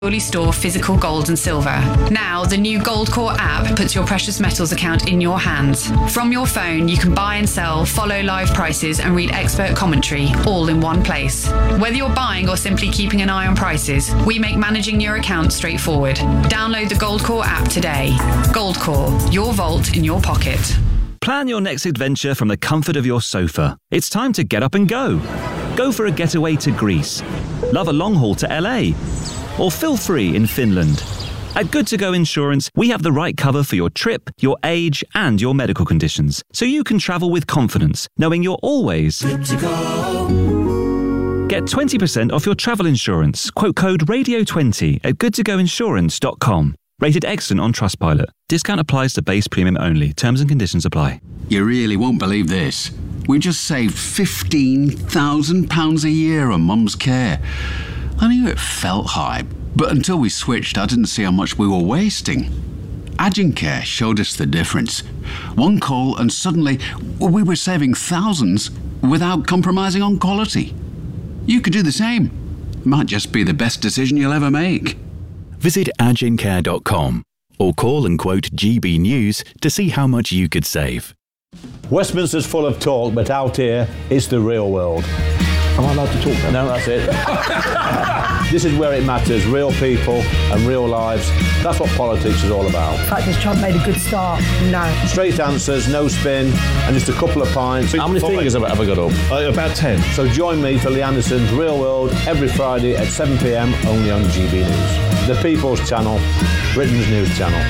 securely store physical gold and silver. Now, the new Goldcore app puts your precious metals account in your hands. From your phone, you can buy and sell, follow live prices, and read expert commentary, all in one place. Whether you're buying or simply keeping an eye on prices, we make managing your account straightforward. Download the Goldcore app today. Goldcore, your vault in your pocket. Plan your next adventure from the comfort of your sofa. It's time to get up and go. Go for a getaway to Greece. Love a long haul to LA. Or feel free in Finland. At Good To Go Insurance, we have the right cover for your trip, your age, and your medical conditions, so you can travel with confidence, knowing you're always good to go. Get 20% off your travel insurance. Quote code RADIO20 at goodtogoinsurance.com. Rated excellent on Trustpilot. Discount applies to base premium only. Terms and conditions apply. You really won't believe this. We just saved £15,000 a year on Mum's care. I knew it felt high, but until we switched, I didn't see how much we were wasting. Agencare showed us the difference. One call and suddenly we were saving thousands without compromising on quality. You could do the same. Might just be the best decision you'll ever make. Visit agencare.com or call and quote GB News to see how much you could save. Westminster's full of talk, but out here, it's the real world. Am I allowed to talk then? No, that's it. This is where it matters. Real people and real lives. That's what politics is all about. The fact is Trump made a good start. No. Straight answers, no spin, and just a couple of pints. How many fingers have I got up? About 10. So join me for Lee Anderson's Real World every Friday at 7 p.m. only on GB News. The People's Channel, Britain's news channel.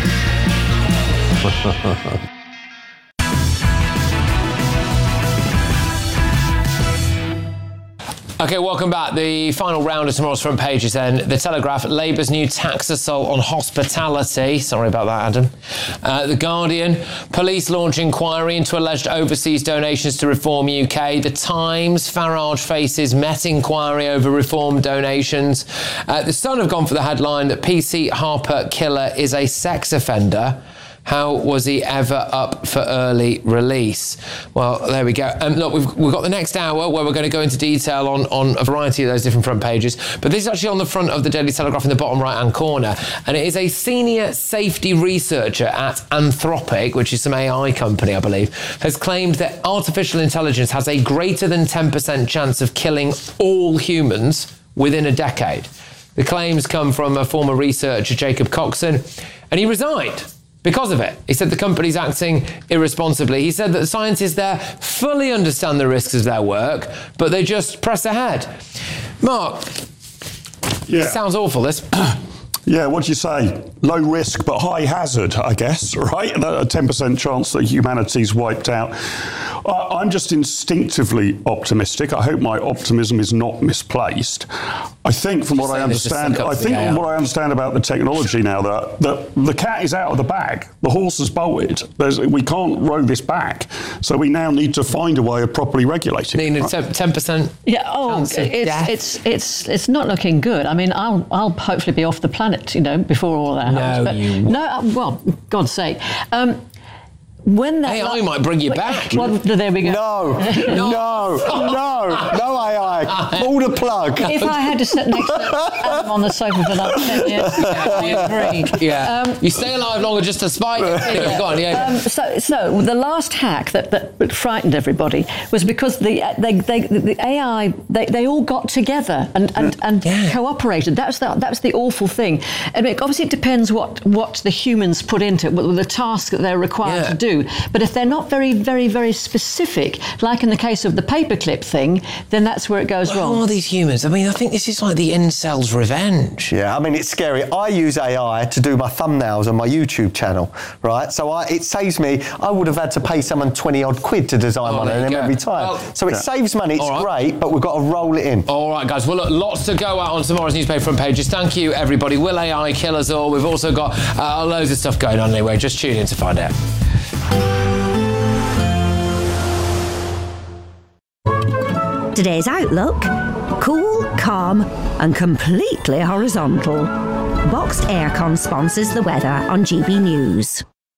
OK, welcome back. The final round of tomorrow's front pages then. The Telegraph, Labour's new tax assault on hospitality. Sorry about that, Adam. The Guardian, police launch inquiry into alleged overseas donations to Reform UK. The Times, Farage faces Met inquiry over Reform donations. The Sun have gone for the headline that PC Harper killer is a sex offender. How was he ever up for early release? Well, there we go. Look, we've got the next hour where we're going to go into detail on a variety of those different front pages. But this is actually on the front of the Daily Telegraph in the bottom right-hand corner. And it is a senior safety researcher at Anthropic, which is some AI company, I believe, has claimed that artificial intelligence has a greater than 10% chance of killing all humans within a decade. The claims come from a former researcher, Jacob Coxon, and he resigned because of it. He said the company's acting irresponsibly. He said that the scientists there fully understand the risks of their work, but they just press ahead. Mark, yeah. Sounds awful, this. Yeah, what do you say? Low risk but high hazard, I guess, right? A 10% chance that humanity's wiped out. I'm just instinctively optimistic. I hope my optimism is not misplaced. I think from what I understand, about the technology now that the cat is out of the bag. The horse has bolted. We can't row this back. So we now need to find a way of properly regulating. Nina, 10%. Yeah. Oh, it's not looking good. I mean, I'll hopefully be off the planet, before all that happens. Well, God's sake. When that AI might bring you back. Well, there we go. No AI. Pull the plug. If I had to sit next to Adam on the sofa for another 10 years, I agree. Yeah. You stay alive longer just to spite it. Anyway, go on, yeah. So the last hack that frightened everybody was because the AI they all got together and cooperated. That's the awful thing. And obviously it depends what the humans put into it, the task that they're required to do. But if they're not very, very, very specific, like in the case of the paperclip thing, then that's where it goes wrong. Who are these humans? I mean, I think this is like the incels' revenge. Yeah, I mean, it's scary. I use AI to do my thumbnails on my YouTube channel, right? So it saves me. I would have had to pay someone 20-odd quid to design one of them every time. Well, so it saves money. It's great, but we've got to roll it in. All right, guys. Well, look, lots to go out on tomorrow's newspaper front pages. Thank you, everybody. Will AI kill us all? We've also got loads of stuff going on anyway. Just tune in to find out. Today's outlook: cool, calm and completely horizontal. Boxed Aircon sponsors the weather on GB News.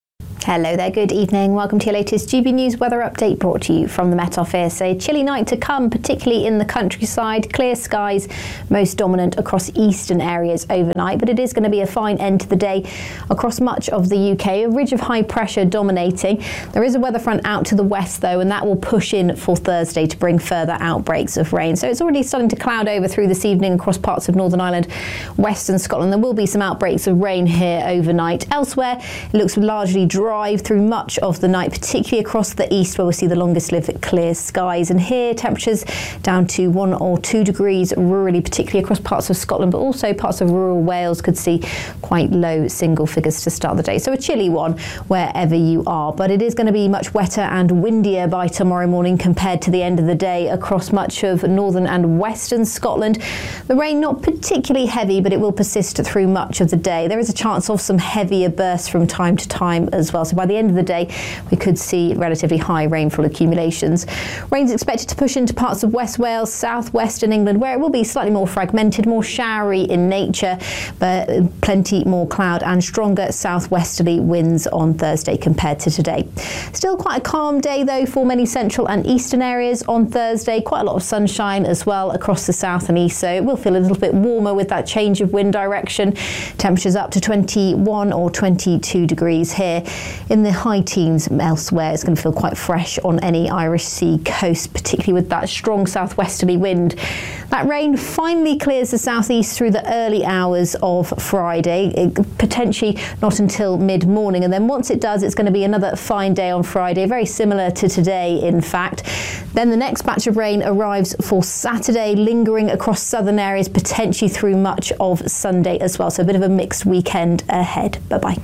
Hello there, good evening. Welcome to your latest GB News weather update brought to you from the Met Office. A chilly night to come, particularly in the countryside. Clear skies, most dominant across eastern areas overnight, but it is going to be a fine end to the day across much of the UK. A ridge of high pressure dominating. There is a weather front out to the west though, and that will push in for Thursday to bring further outbreaks of rain. So it's already starting to cloud over through this evening across parts of Northern Ireland, western Scotland. There will be some outbreaks of rain here overnight. Elsewhere, it looks largely dry through much of the night, particularly across the east where we'll see the longest lived clear skies. And here temperatures down to 1 or 2 degrees rurally, particularly across parts of Scotland, but also parts of rural Wales could see quite low single figures to start the day. So a chilly one wherever you are, but it is going to be much wetter and windier by tomorrow morning compared to the end of the day across much of northern and western Scotland. The rain not particularly heavy, but it will persist through much of the day. There is a chance of some heavier bursts from time to time as well. So by the end of the day, we could see relatively high rainfall accumulations. Rain's expected to push into parts of West Wales, southwestern England, where it will be slightly more fragmented, more showery in nature, but plenty more cloud and stronger southwesterly winds on Thursday compared to today. Still quite a calm day though for many central and eastern areas on Thursday. Quite a lot of sunshine as well across the south and east, so it will feel a little bit warmer with that change of wind direction. Temperatures up to 21 or 22 degrees here. In the high teens elsewhere, it's going to feel quite fresh on any Irish Sea coast, particularly with that strong southwesterly wind. That rain finally clears the southeast through the early hours of Friday, potentially not until mid-morning, and then once it does, it's going to be another fine day on Friday, very similar to today in fact. Then the next batch of rain arrives for Saturday, lingering across southern areas, potentially through much of Sunday as well, so a bit of a mixed weekend ahead. Bye-bye.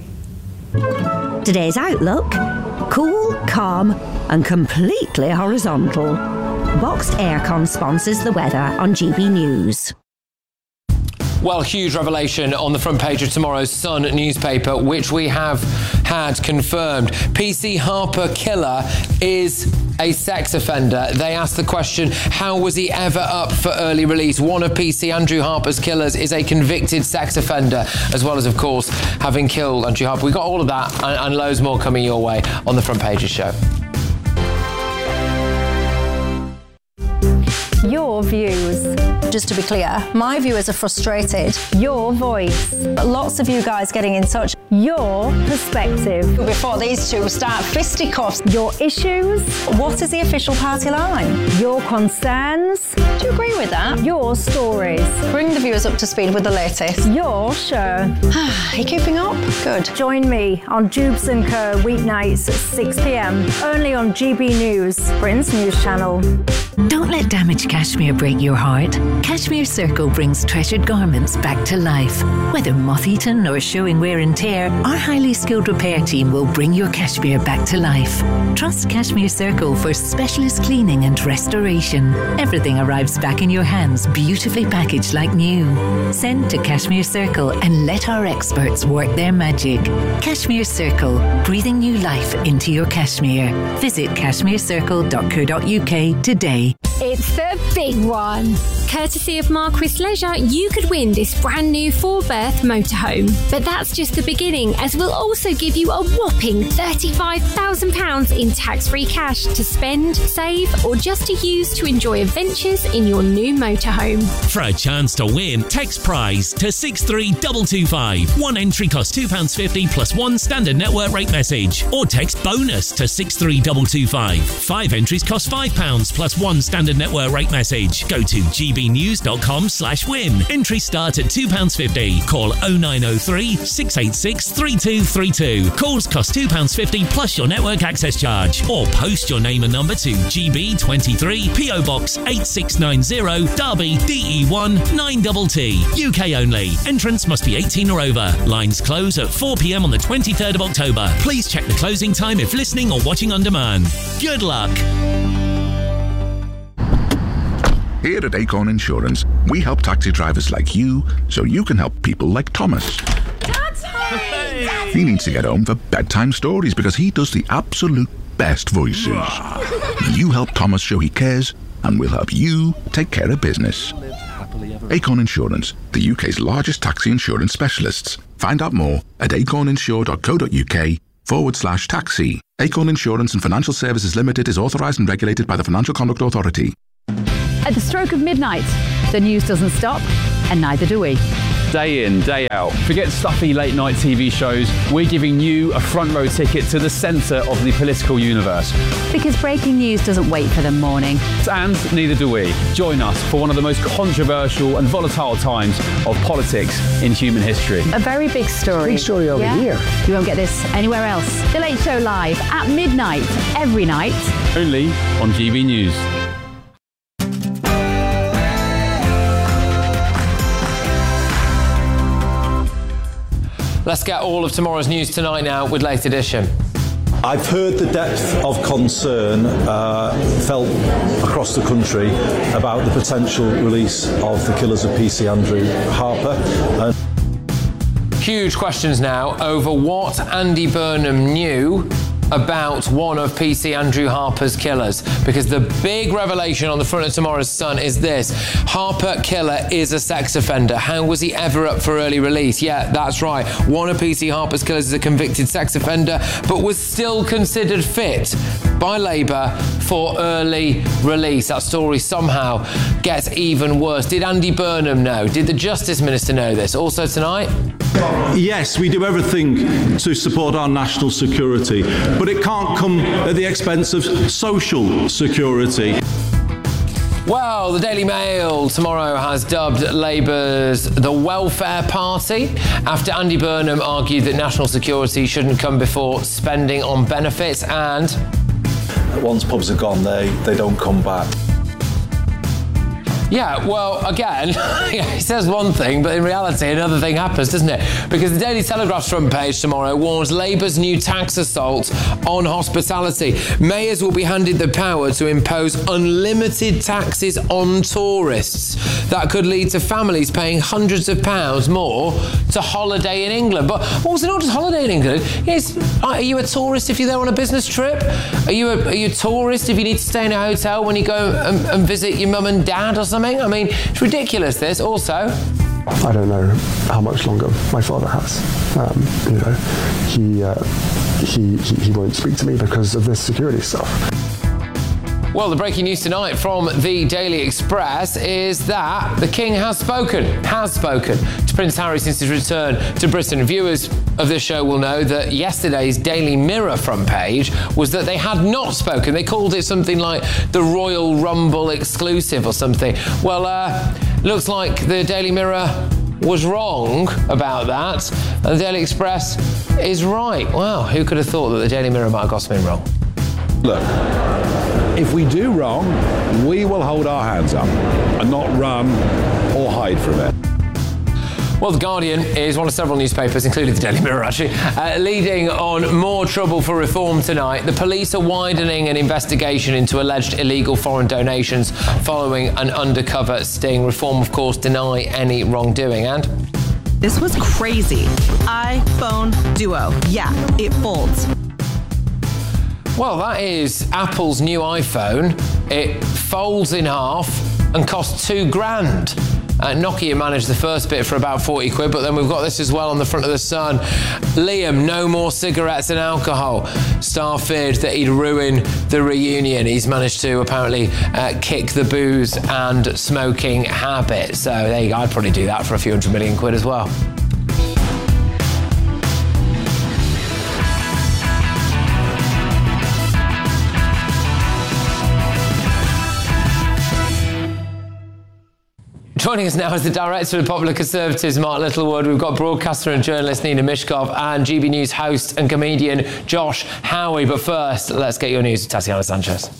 Today's outlook: cool, calm and completely horizontal. Boxed Aircon sponsors the weather on GB News. Well, huge revelation on the front page of tomorrow's Sun newspaper, which we have had confirmed. PC Harper killer is a sex offender. They asked the question, how was he ever up for early release? One of PC Andrew Harper's killers is a convicted sex offender, as well as, of course, having killed Andrew Harper. We've got all of that and loads more coming your way on the front page of the show. Your views. Just to be clear, my viewers are frustrated. Your voice. Lots of you guys getting in touch. Your perspective. Before these two start fisticuffs. Your issues. What is the official party line? Your concerns. Do you agree with that? Your stories. Bring the viewers up to speed with the latest. Your show. Are you keeping up? Good. Join me on Jubes & Co. weeknights at 6 p.m. only on GB News, Britain's news channel. Don't let damaged cashmere break your heart. Cashmere Circle brings treasured garments back to life. Whether moth-eaten or showing wear and tear, our highly skilled repair team will bring your cashmere back to life. Trust Cashmere Circle for specialist cleaning and restoration. Everything arrives back in your hands, beautifully packaged like new. Send to Cashmere Circle and let our experts work their magic. Cashmere Circle, breathing new life into your cashmere. Visit cashmerecircle.co.uk today. It's the big one. Courtesy of Marquis Leisure, you could win this brand new 4-berth motorhome. But that's just the beginning, as we'll also give you a whopping £35,000 in tax-free cash to spend, save, or just to use to enjoy adventures in your new motorhome. For a chance to win, text prize to 63225. One entry costs £2.50 plus one standard network rate message. Or text bonus to 63225. 5 entries cost £5 plus one standard network rate message. Go to gbnews.com/win. Entries start at £2.50. Call 0903 686 3232. Calls cost £2.50 plus your network access charge. Or post your name and number to GB23 PO Box 8690 Derby DE1 9TT. UK only. Entrance must be 18 or over. Lines close at 4 p.m. on the 23rd of October. Please check the closing time if listening or watching on demand. Good luck. Here at Acorn Insurance, we help taxi drivers like you so you can help people like Thomas. Dad's home! He needs to get home for bedtime stories because he does the absolute best voices. You help Thomas show he cares, and we'll help you take care of business. Acorn Insurance, the UK's largest taxi insurance specialists. Find out more at acorninsure.co.uk acorn.co.uk/taxi. Acorn Insurance and Financial Services Limited is authorised and regulated by the Financial Conduct Authority. At the stroke of midnight, the news doesn't stop, and neither do we. Day in, day out. Forget stuffy late night TV shows. We're giving you a front row ticket to the centre of the political universe. Because breaking news doesn't wait for the morning. And neither do we. Join us for one of the most controversial and volatile times of politics in human history. A very big story. Big story over here. You won't get this anywhere else. The Late Show live at midnight, every night. Only on GB News. Let's get all of tomorrow's news tonight now with Late Edition. I've heard the depth of concern felt across the country about the potential release of the killers of PC Andrew Harper. Huge questions now over what Andy Burnham knew about one of PC Andrew Harper's killers, because the big revelation on the front of tomorrow's Sun is this: Harper killer is a sex offender. How was he ever up for early release? Yeah, that's right. One of PC Harper's killers is a convicted sex offender, but was still considered fit by Labour for early release. That story somehow gets even worse. Did Andy Burnham know? Did the Justice Minister know this? Also tonight? Yes, we do everything to support our national security, but it can't come at the expense of social security. Well, the Daily Mail tomorrow has dubbed Labour's the Welfare Party after Andy Burnham argued that national security shouldn't come before spending on benefits, and once pubs are gone, they don't come back. Yeah, well, again, he says one thing, but in reality, another thing happens, doesn't it? Because the Daily Telegraph's front page tomorrow warns Labour's new tax assault on hospitality. Mayors will be handed the power to impose unlimited taxes on tourists. That could lead to families paying hundreds of pounds more to holiday in England. But also, not just holiday in England. Yes, are you a tourist if you're there on a business trip? Are you a tourist if you need to stay in a hotel when you go and visit your mum and dad or something? I mean, it's ridiculous, this. Also, I don't know how much longer my father has. He won't speak to me because of this security stuff. Well, the breaking news tonight from the Daily Express is that the King has spoken to Prince Harry since his return to Britain. Viewers of this show will know that yesterday's Daily Mirror front page was that they had not spoken. They called it something like the Royal Rumble exclusive or something. Well, looks like the Daily Mirror was wrong about that, and the Daily Express is right. Wow, who could have thought that the Daily Mirror might have got something wrong? Look, if we do wrong, we will hold our hands up and not run or hide from it. Well, The Guardian is one of several newspapers, including the Daily Mirror actually, leading on more trouble for reform tonight. The police are widening an investigation into alleged illegal foreign donations following an undercover sting. Reform, of course, deny any wrongdoing. And this was crazy. iPhone Duo. Yeah, it folds. Well, that is Apple's new iPhone. It folds in half and costs $2,000. Nokia managed the first bit for about 40 quid, but then we've got this as well on the front of the Sun. Liam, no more cigarettes and alcohol. Star feared that he'd ruin the reunion. He's managed to apparently kick the booze and smoking habit. So there you go, I'd probably do that for a few £100 million as well. Joining us now is the Director of Popular Conservatives, Mark Littlewood. We've got broadcaster and journalist Nina Mishkov and GB News host and comedian Josh Howie. But first, let's get your news with Tatiana Sanchez.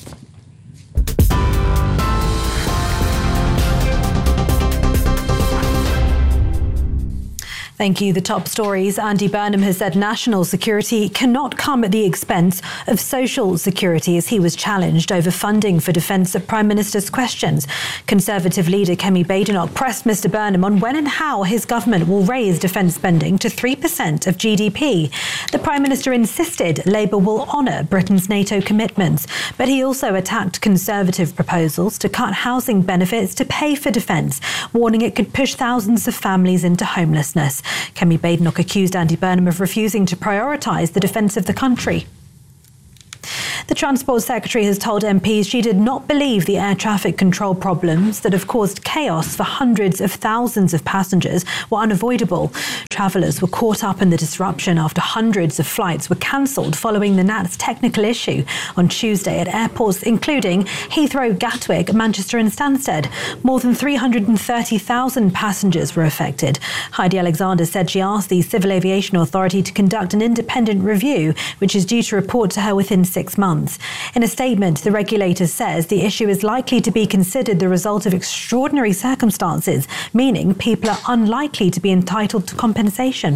Thank you. The top stories. Andy Burnham has said national security cannot come at the expense of social security as he was challenged over funding for defence of Prime Minister's questions. Conservative leader Kemi Badenoch pressed Mr Burnham on when and how his government will raise defence spending to 3% of GDP. The Prime Minister insisted Labour will honour Britain's NATO commitments, but he also attacked Conservative proposals to cut housing benefits to pay for defence, warning it could push thousands of families into homelessness. Kemi Badenoch accused Andy Burnham of refusing to prioritise the defence of the country. The Transport Secretary has told MPs she did not believe the air traffic control problems that have caused chaos for hundreds of thousands of passengers were unavoidable. Travellers were caught up in the disruption after hundreds of flights were cancelled following the NAT's technical issue on Tuesday at airports including Heathrow, Gatwick, Manchester and Stansted. More than 330,000 passengers were affected. Heidi Alexander said she asked the Civil Aviation Authority to conduct an independent review, which is due to report to her within 6 months. In a statement, the regulator says the issue is likely to be considered the result of extraordinary circumstances, meaning people are unlikely to be entitled to compensation.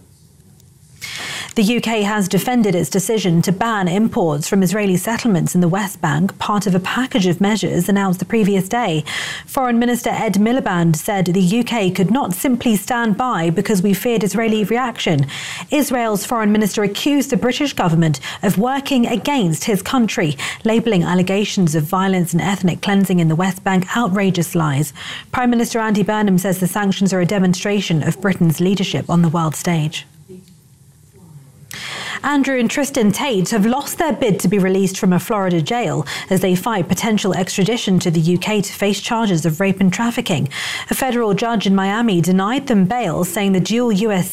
The UK has defended its decision to ban imports from Israeli settlements in the West Bank, part of a package of measures announced the previous day. Foreign Minister Ed Miliband said the UK could not simply stand by because we feared Israeli reaction. Israel's foreign minister accused the British government of working against his country, labelling allegations of violence and ethnic cleansing in the West Bank outrageous lies. Prime Minister Andy Burnham says the sanctions are a demonstration of Britain's leadership on the world stage. Andrew and Tristan Tate have lost their bid to be released from a Florida jail as they fight potential extradition to the UK to face charges of rape and trafficking. A federal judge in Miami denied them bail, saying the dual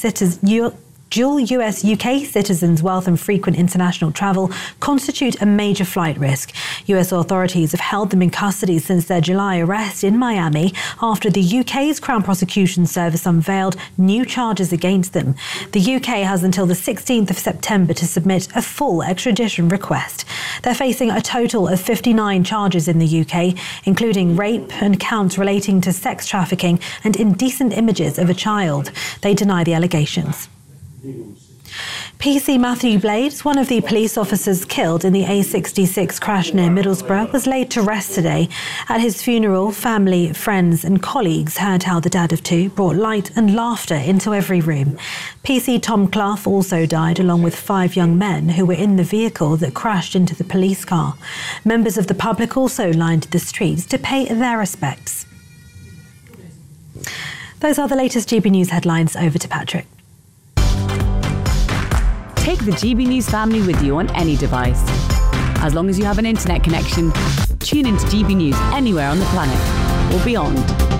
US-UK citizens' wealth and frequent international travel constitute a major flight risk. US authorities have held them in custody since their July arrest in Miami after the UK's Crown Prosecution Service unveiled new charges against them. The UK has until the 16th of September to submit a full extradition request. They're facing a total of 59 charges in the UK, including rape and counts relating to sex trafficking and indecent images of a child. They deny the allegations. PC Matthew Blades, one of the police officers killed in the A66 crash near Middlesbrough, was laid to rest today. At his funeral, family, friends and colleagues heard how the dad of two brought light and laughter into every room. PC Tom Clough also died along with 5 young men who were in the vehicle that crashed into the police car. Members of the public also lined the streets to pay their respects. Those are the latest GB News headlines. Over to Patrick. Take the GB News family with you on any device. As long as you have an internet connection, tune into GB News anywhere on the planet or beyond.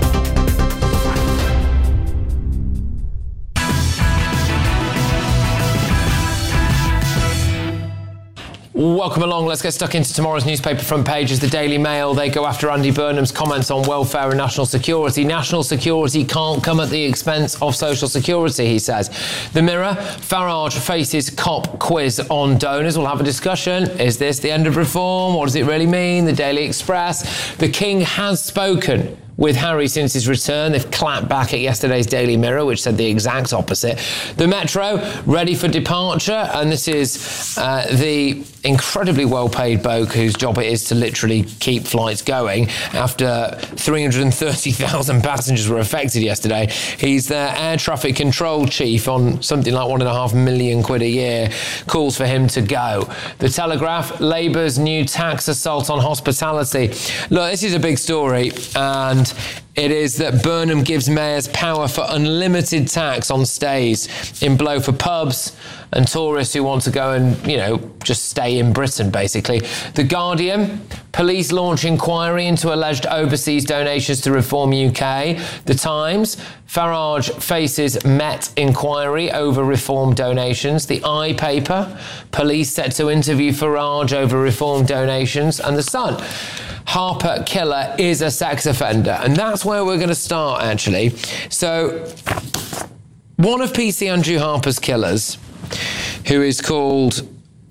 Welcome along. Let's get stuck into tomorrow's newspaper front pages. The Daily Mail, they go after Andy Burnham's comments on welfare and national security. National security can't come at the expense of social security, he says. The Mirror, Farage faces cop quiz on donors. We'll have a discussion. Is this the end of reform? What does it really mean? The Daily Express, the King has spoken with Harry since his return. They've clapped back at yesterday's Daily Mirror, which said the exact opposite. The Metro, ready for departure, and this is the incredibly well-paid bloke whose job it is to literally keep flights going. After 330,000 passengers were affected yesterday, he's their air traffic control chief on something like £1.5 million a year. Calls for him to go. The Telegraph, Labour's new tax assault on hospitality. Look, this is a big story, and it is that Burnham gives mayors power for unlimited tax on stays in blow for pubs and tourists who want to go and, just stay in Britain, basically. The Guardian, police launch inquiry into alleged overseas donations to Reform UK. The Times, Farage faces Met inquiry over Reform donations. The I paper, police set to interview Farage over Reform donations. And The Sun, Harper killer is a sex offender. And that's where we're going to start, actually. So, one of PC Andrew Harper's killers, who is called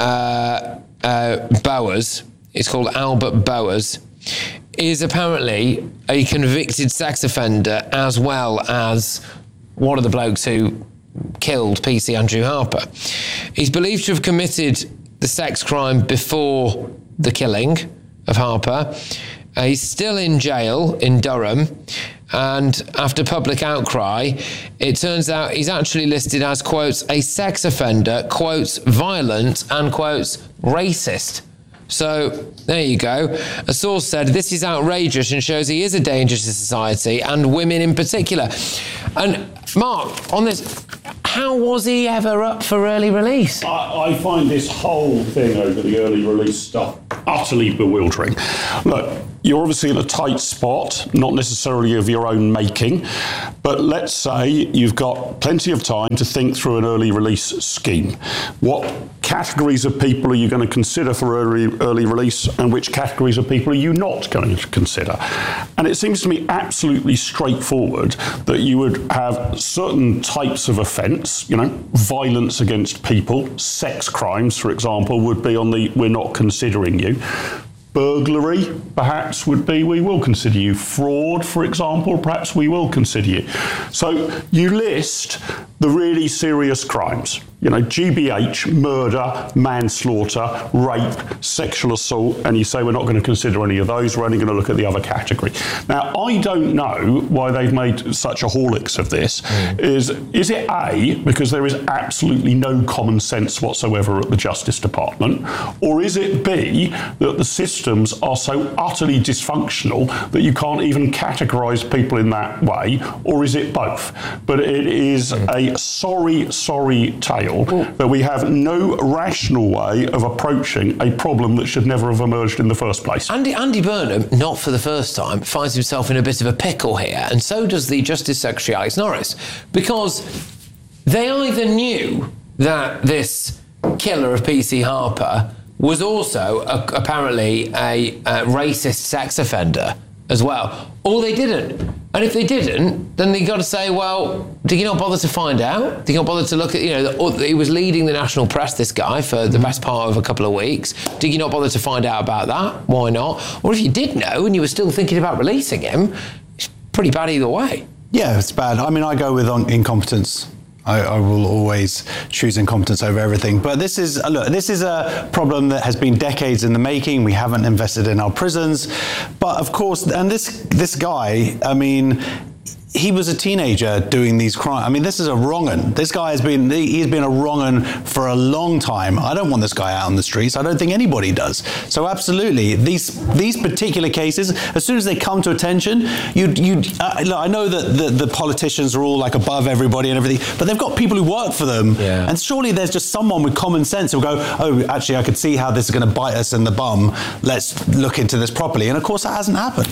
Bowers, it's called Albert Bowers, is apparently a convicted sex offender as well as one of the blokes who killed PC Andrew Harper. He's believed to have committed the sex crime before the killing of Harper. He's still in jail in Durham, and after public outcry, it turns out he's actually listed as, quotes, a sex offender, quotes, violent, and, quotes, racist. So, there you go. A source said, this is outrageous and shows he is a danger to society and women in particular. And Mark, on this, how was he ever up for early release? I find this whole thing over the early release stuff utterly bewildering. Look, you're obviously in a tight spot, not necessarily of your own making, but let's say you've got plenty of time to think through an early release scheme. What categories of people are you going to consider for early release, and which categories of people are you not going to consider? And it seems to me absolutely straightforward that you would have certain types of offence, violence against people, sex crimes, for example, would be on the we're not considering you. Burglary, perhaps, would be we will consider you. Fraud, for example, perhaps we will consider you. So you list the really serious crimes. GBH, murder, manslaughter, rape, sexual assault, and you say we're not going to consider any of those, we're only going to look at the other category. Now, I don't know why they've made such a horlicks of this. Is it A, because there is absolutely no common sense whatsoever at the Justice Department, or is it B, that the systems are so utterly dysfunctional that you can't even categorise people in that way, or is it both? But it is a sorry tale that we have no rational way of approaching a problem that should never have emerged in the first place. Andy Burnham, not for the first time, finds himself in a bit of a pickle here, and so does the Justice Secretary Alex Norris, because they either knew that this killer of PC Harper was also apparently a racist sex offender as well, or they didn't. And if they didn't, then they got to say, well, did you not bother to find out? Did you not bother to look at, he was leading the national press, this guy, for the best part of a couple of weeks. Did you not bother to find out about that? Why not? Or if you did know and you were still thinking about releasing him, it's pretty bad either way. Yeah, it's bad. I mean, I go with incompetence. I will always choose incompetence over everything. But this is a problem that has been decades in the making. We haven't invested in our prisons. But of course, and this guy, I mean, he was a teenager doing these crimes. I mean, this is a wrong-un. This guy he's been a wrong-un for a long time. I don't want this guy out on the streets. I don't think anybody does. So absolutely, these particular cases, as soon as they come to attention, I know that the politicians are all like above everybody and everything, but they've got people who work for them. Yeah. And surely there's just someone with common sense who'll go, oh, actually, I could see how this is going to bite us in the bum. Let's look into this properly. And of course, that hasn't happened.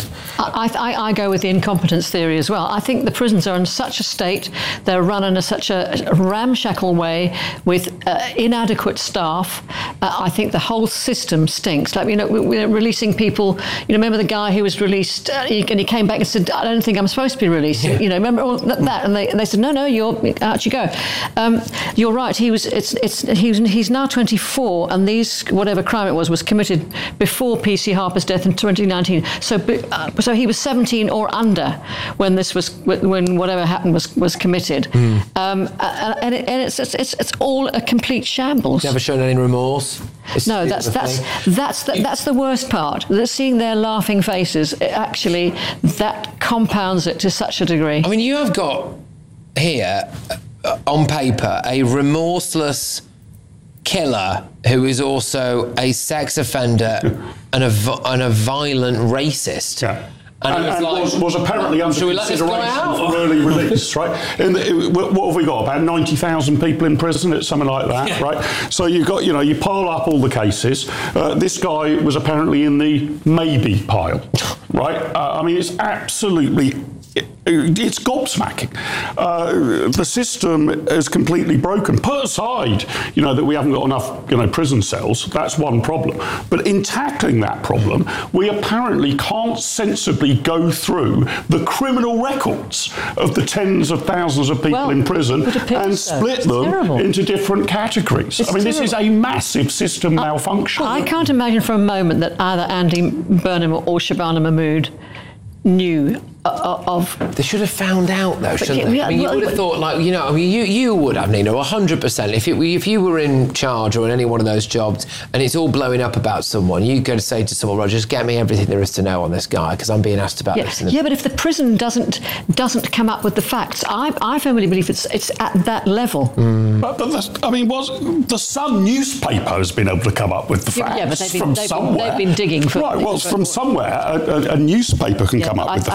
I go with the incompetence theory as well. I think the prisons are in such a state, they're run in such a ramshackle way with inadequate staff. I think the whole system stinks. Like, we're releasing people. Remember the guy who was released and he came back and said, I don't think I'm supposed to be released. Yeah. Remember all that? And they said, no, out you go. You're right. He's now 24, and whatever crime it was committed before PC Harper's death in 2019. So he was 17 or under when whatever happened was committed. And it's all a complete shambles. Never shown any remorse. No, that's the worst part. That seeing their laughing faces, actually, that compounds it to such a degree. I mean, you have got here on paper a remorseless killer who is also a sex offender and a violent racist. Yeah. And was apparently under consideration for early release, right? What have we got? About 90,000 people in prison, it's something like that, yeah. Right? So you've got, you pile up all the cases. This guy was apparently in the maybe pile, right? I mean, it's absolutely... It's gobsmacking. The system is completely broken. Put aside, that we haven't got enough, prison cells. That's one problem. But in tackling that problem, we apparently can't sensibly go through the criminal records of the tens of thousands of people in prison and split them into different categories. This is a massive system malfunction. I can't imagine for a moment that either Andy Burnham or Shabana Mahmood knew of... They should have found out, though, shouldn't they? You would have thought, you would have, Nina, 100%. If you were in charge or in any one of those jobs and it's all blowing up about someone, you go to say to someone, Roger, just get me everything there is to know on this guy, because I'm being asked about this. Yeah, but if the prison doesn't come up with the facts, I firmly believe it's at that level. But the Sun newspaper has been able to come up with the facts. Yeah, but they've been digging for... Right, from somewhere, a newspaper can come up with the facts.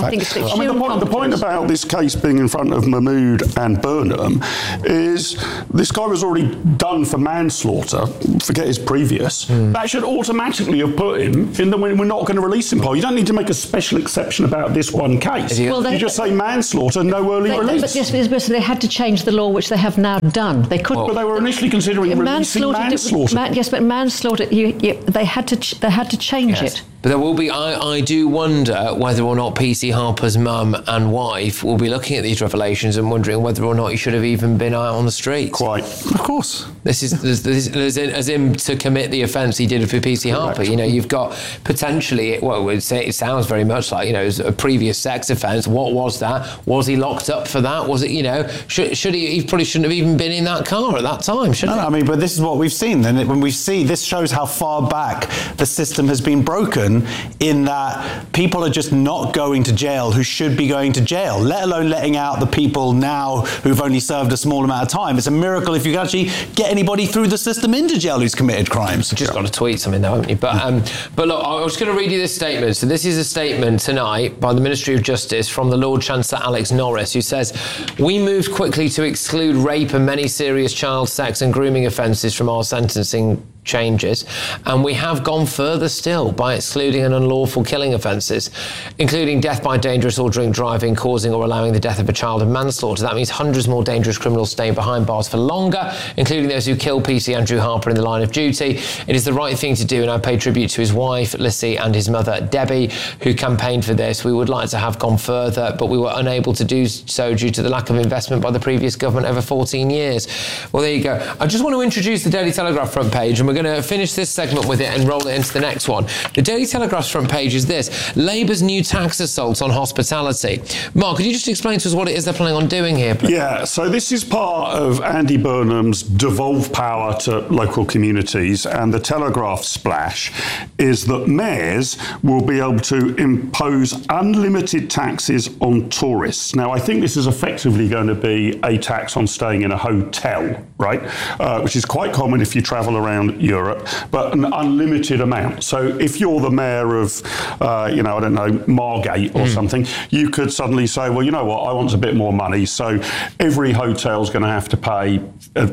I mean, the point about this case being in front of Mahmood and Burnham is this guy was already done for manslaughter. Forget his previous. That should automatically have put him in the we're not going to release him pile. You don't need to make a special exception about this one case. You just say manslaughter, no early release. But yes, they had to change the law, which they have now done. They couldn't. But they were initially considering releasing manslaughter. Yes, but manslaughter, they had to change it. But there will be, I do wonder whether or not PC Harper's mum and wife will be looking at these revelations and wondering whether or not he should have even been out on the street. Quite. Of course. This is as in to commit the offence he did for PC Harper. You know, you've got potentially, it sounds very much like, you know, a previous sex offence. What was that? Was he locked up for that? Was it, you know, should he probably shouldn't have even been in that car at that time, shouldn't he? I mean, but this is what we've seen. And when we see, this shows how far back the system has been broken, in that people are just not going to jail who should be going to jail, let alone letting out the people now who've only served a small amount of time. It's a miracle if you can actually get anybody through the system into jail who's committed crimes. You've just got to tweet something though, haven't you? But look, I was going to read you this statement. So this is a statement tonight by the Ministry of Justice from the Lord Chancellor Alex Norris, who says, "We moved quickly to exclude rape and many serious child sex and grooming offences from our sentencing changes, and we have gone further still by excluding an unlawful killing offences, including death by dangerous or drink driving, causing or allowing the death of a child, and manslaughter. That means hundreds more dangerous criminals staying behind bars for longer, including those who killed PC Andrew Harper in the line of duty. It is the right thing to do, and I pay tribute to his wife, Lissy, and his mother, Debbie, who campaigned for this. We would like to have gone further, but we were unable to do so due to the lack of investment by the previous government over 14 years. Well, there you go. I just want to introduce the Daily Telegraph front page, and we're going to finish this segment with it and roll it into the next one. The Daily Telegraph's front page is this: Labour's new tax assault on hospitality. Mark, could you just explain to us what it is they're planning on doing here, please? Yeah, so this is part of Andy Burnham's devolve power to local communities, and the Telegraph splash is that mayors will be able to impose unlimited taxes on tourists. Now, I think this is effectively going to be a tax on staying in a hotel, right? Which is quite common if you travel around Europe, but an unlimited amount. So if you're the mayor of, I don't know, Margate or something, you could suddenly say, well, you know what, I want a bit more money. So every hotel's going to have to pay a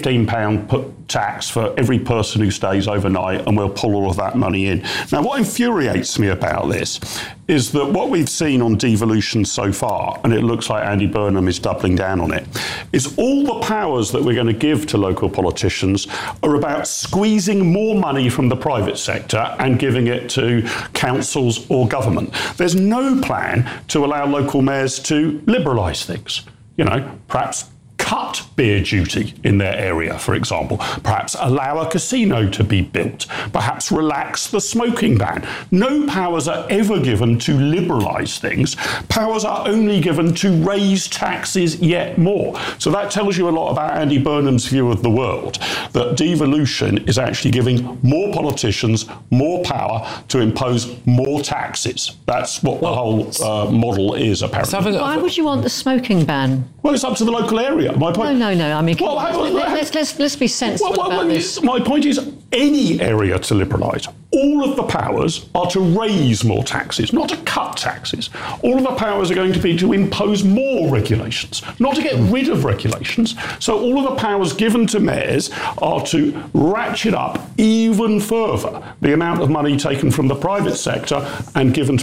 £15 tax for every person who stays overnight, and we'll pull all of that money in. Now, what infuriates me about this is that what we've seen on devolution so far, and it looks like Andy Burnham is doubling down on it, is all the powers that we're going to give to local politicians are about squeezing more money from the private sector and giving it to councils or government. There's no plan to allow local mayors to liberalise things. Perhaps cut beer duty in their area, for example. Perhaps allow a casino to be built. Perhaps relax the smoking ban. No powers are ever given to liberalise things. Powers are only given to raise taxes yet more. So that tells you a lot about Andy Burnham's view of the world, that devolution is actually giving more politicians more power to impose more taxes. That's what the whole model is, apparently. Why would you want the smoking ban? Well, it's up to the local area. My point. No. I mean, let's be sensible about this. My point is, any area to liberalise. All of the powers are to raise more taxes, not to cut taxes. All of the powers are going to be to impose more regulations, not to get rid of regulations. So all of the powers given to mayors are to ratchet up even further the amount of money taken from the private sector and given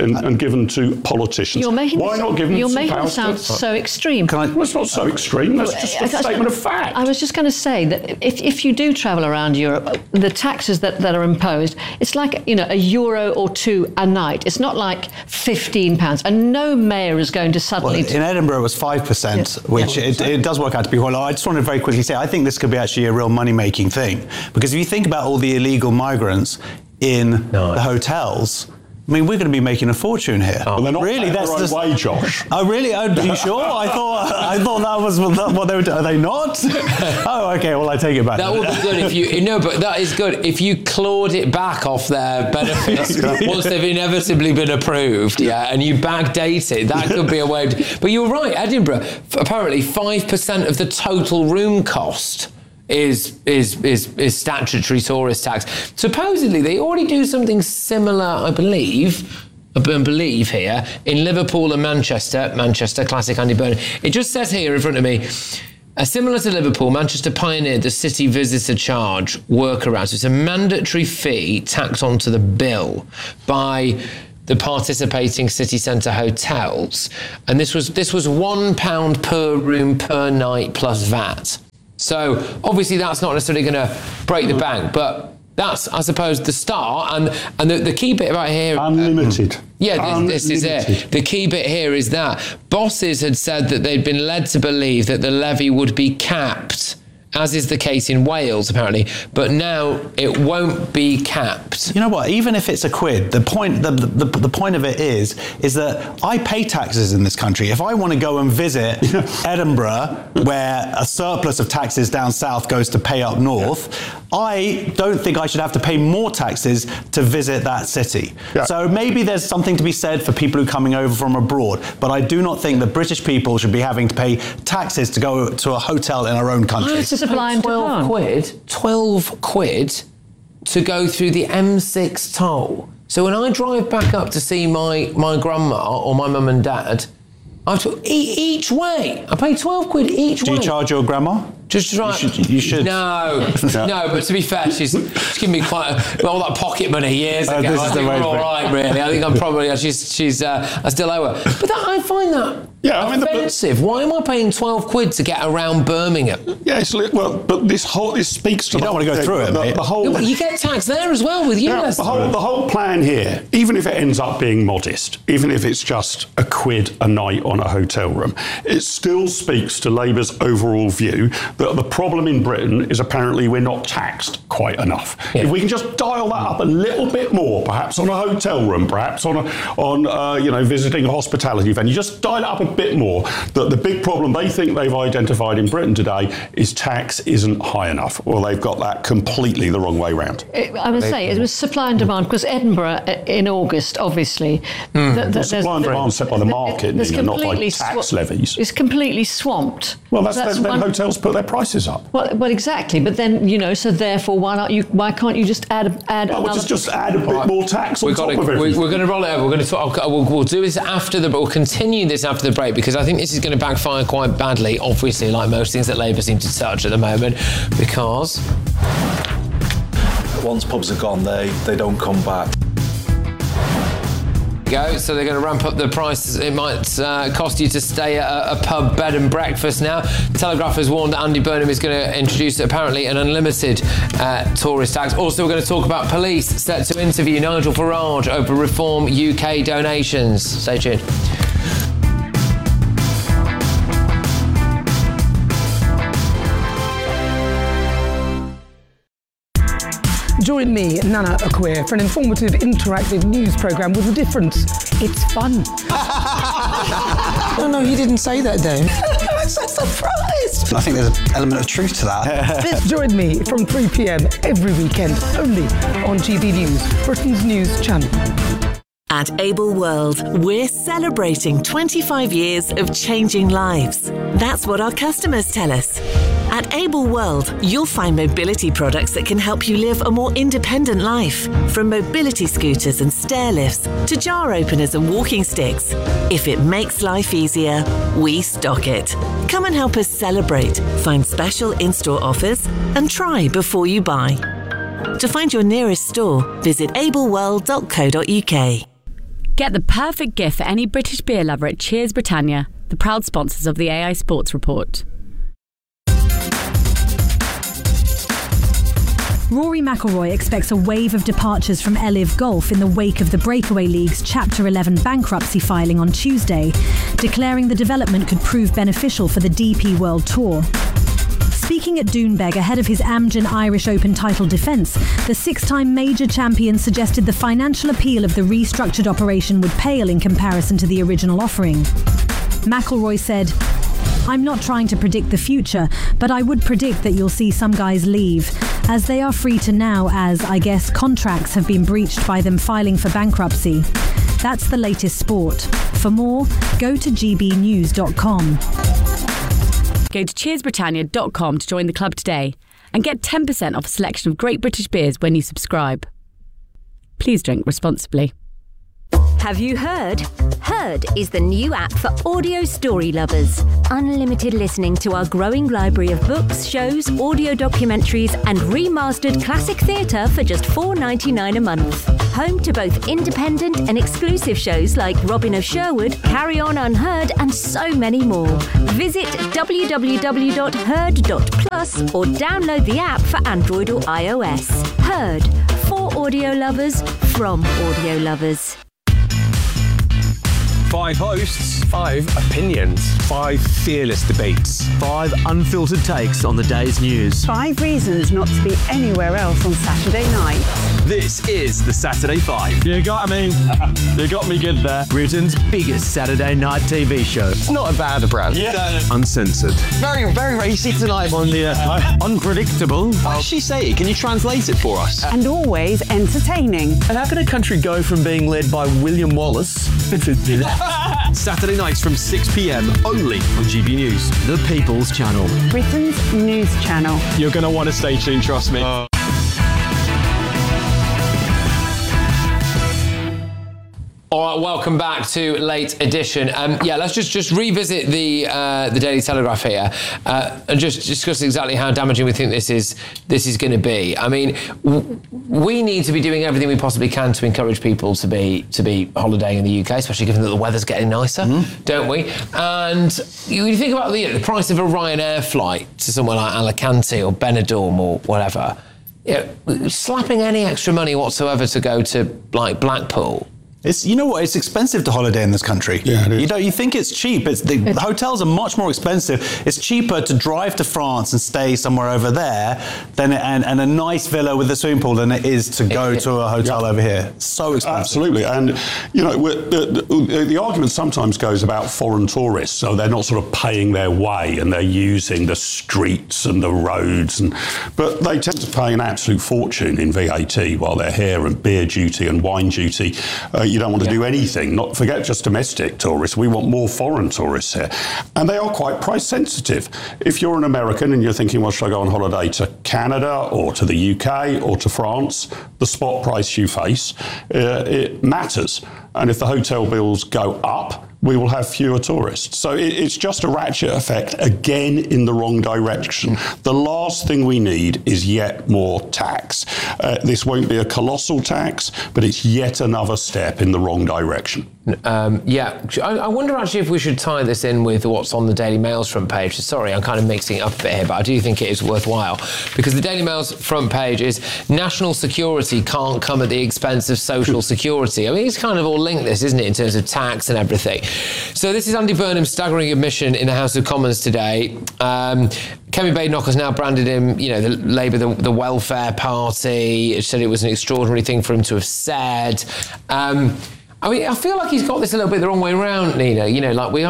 to politicians. Why not give them some powers? You're making it sound so extreme. Well, it's not so extreme. That's just a statement of fact. I was just going to say that if you do travel around Europe, the taxes that are imposed, it's like, a euro or two a night. It's not like £15. And no mayor is going to suddenly... Well, in Edinburgh, it was 5%, which it does work out to be quite low. I just wanted to very quickly say, I think this could be actually a real money-making thing. Because if you think about all the illegal migrants in the hotels... I mean, we're going to be making a fortune here. Well, they're not really. That's the right way, Josh. Oh, really? Are you sure? I thought that was what they were doing. Are they not? Oh, okay. Well, I take it back. That would be good if you. No, but that is good if you clawed it back off their benefits once they've inevitably been approved. Yeah, and you backdate it. That could be a way. But you're right. Edinburgh, apparently 5% of the total room cost is statutory tourist tax. Supposedly, they already do something similar, I believe, believe here, in Liverpool and Manchester, classic Andy Burnham. It just says here in front of me, similar to Liverpool, Manchester pioneered the city visitor charge workaround. So it's a mandatory fee tacked onto the bill by the participating city centre hotels. And this was £1 per room per night plus VAT. So obviously that's not necessarily going to break the bank, but that's, I suppose, the start. And the key bit about here... Unlimited. This is it. The key bit here is that bosses had said that they'd been led to believe that the levy would be capped, as is the case in Wales, apparently, but now it won't be capped. You know what? Even if it's a quid, the point of it is that I pay taxes in this country. If I want to go and visit Edinburgh, where a surplus of taxes down south goes to pay up north, I don't think I should have to pay more taxes to visit that city. Yeah. So maybe there's something to be said for people who are coming over from abroad, but I do not think that British people should be having to pay taxes to go to a hotel in our own country. 12 quid to go through the M6 toll. So when I drive back up to see my grandma or my mum and dad, I have to each way. I pay 12 quid each way. Do you charge your grandma? Just to drive. You should. No, but to be fair, she's given me all that pocket money years ago. I think we're all right, really. I think I'm probably, I still owe her. But I find that offensive. Why am I paying 12 quid to get around Birmingham? Yeah, but this speaks to... You don't want to go through it, mate. The whole... You get taxed there as well with you. Yeah, the whole plan here, even if it ends up being modest, even if it's just a quid a night on a hotel room, it still speaks to Labour's overall view that the problem in Britain is apparently we're not taxed quite enough. Yeah. If we can just dial that up a little bit more, perhaps on a hotel room, perhaps on visiting a hospitality venue, just dial it up a bit more. That the big problem they think they've identified in Britain today is tax isn't high enough. Well, they've got that completely the wrong way round. I would say it was supply and demand, because Edinburgh in August, obviously, supply and demand set by the market, not by tax levies. It's completely swamped. Well, then hotels put their prices up. Well, exactly. But then, so therefore, why can't you just add just add a bit more tax on top of everything? We're going to roll it over. We're going to we'll do this after we'll continue this after the break, because I think this is going to backfire quite badly, obviously, like most things that Labour seem to touch at the moment, because once pubs are gone, they don't come back. So they're going to ramp up the price. It might cost you to stay at a pub bed and breakfast now. Telegraph has warned that Andy Burnham is going to introduce apparently an unlimited tourist tax. Also, we're going to talk about police set to interview Nigel Farage over Reform UK donations. Stay tuned. Join me, Nana Acquia, for an informative, interactive news programme with a difference. It's fun. No, you didn't say that, though. I'm so surprised. I think there's an element of truth to that. Join me from 3 p.m. every weekend, only on GB News, Britain's news channel. At Able World, we're celebrating 25 years of changing lives. That's what our customers tell us. At Able World, you'll find mobility products that can help you live a more independent life. From mobility scooters and stair lifts to jar openers and walking sticks. If it makes life easier, we stock it. Come and help us celebrate, find special in-store offers, and try before you buy. To find your nearest store, visit ableworld.co.uk. Get the perfect gift for any British beer lover at Cheers Britannia, the proud sponsors of the AI Sports Report. Rory McIlroy expects a wave of departures from LIV Golf in the wake of the Breakaway League's Chapter 11 bankruptcy filing on Tuesday, declaring the development could prove beneficial for the DP World Tour. Speaking at Doonbeg ahead of his Amgen Irish Open title defence, the six-time major champion suggested the financial appeal of the restructured operation would pale in comparison to the original offering. McIlroy said, "I'm not trying to predict the future, but I would predict that you'll see some guys leave, as they are free to now, as, I guess, contracts have been breached by them filing for bankruptcy. That's the latest sport. For more, go to gbnews.com. Go to cheersbritannia.com to join the club today and get 10% off a selection of great British beers when you subscribe. Please drink responsibly. Have you heard? Heard is the new app for audio story lovers. Unlimited listening to our growing library of books, shows, audio documentaries and remastered classic theatre for just $4.99 a month. Home to both independent and exclusive shows like Robin of Sherwood, Carry On Unheard and so many more. Visit www.heard.plus or download the app for Android or iOS. Heard, for audio lovers, from audio lovers. 5 hosts, 5 opinions, 5 fearless debates, 5 unfiltered takes on the day's news. 5 reasons not to be anywhere else on Saturday night. This is the Saturday 5. You got me. You got me good there. Britain's biggest Saturday night TV show. It's not a bad brand. Yeah. Uncensored. Very, very racy tonight on the unpredictable. What does she say? Can you translate it for us? And always entertaining. And how can a country go from being led by William Wallace Saturday nights from 6 p.m. only on GB News, the People's Channel. Britain's news channel. You're going to want to stay tuned, trust me. All right, welcome back to Late Edition. Let's just revisit the Daily Telegraph here and just discuss exactly how damaging we think this is going to be. I mean, we need to be doing everything we possibly can to encourage people to be holidaying in the UK, especially given that the weather's getting nicer, don't we? And you think about the price of a Ryanair flight to somewhere like Alicante or Benidorm or whatever. Slapping any extra money whatsoever to go to like Blackpool. It's, you know what, it's expensive to holiday in this country. Yeah, it is. You think it's cheap. The hotels are much more expensive. It's cheaper to drive to France and stay somewhere over there and a nice villa with a swimming pool than it is to go to a hotel over here. It's so expensive. Absolutely. And, the argument sometimes goes about foreign tourists. So they're not sort of paying their way and they're using the streets and the roads. But they tend to pay an absolute fortune in VAT while they're here, and beer duty and wine duty. You don't want to do anything, forget just domestic tourists. We want more foreign tourists here. And they are quite price sensitive. If you're an American and you're thinking, well, should I go on holiday to Canada or to the UK or to France, the spot price you face, it matters. And if the hotel bills go up, we will have fewer tourists. So it's just a ratchet effect, again, in the wrong direction. The last thing we need is yet more tax. This won't be a colossal tax, but it's yet another step in the wrong direction. I wonder actually if we should tie this in with what's on the Daily Mail's front page. Sorry, I'm kind of mixing it up a bit here, but I do think it is worthwhile, because the Daily Mail's front page is national security can't come at the expense of social security. I mean, it's kind of all linked, this, isn't it, in terms of tax and everything. So this is Andy Burnham's staggering admission in the House of Commons today. Kemi Badenoch has now branded him, the Labour, the welfare party. Said it was an extraordinary thing for him to have said. I feel like he's got this a little bit the wrong way around, Nina. We